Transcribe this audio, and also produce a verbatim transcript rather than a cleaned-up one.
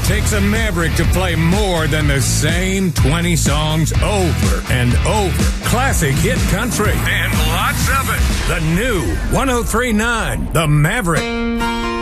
takes a Maverick to play more than the same twenty songs over and over. Classic hit country and lots of it. The new one oh three point nine, The Maverick.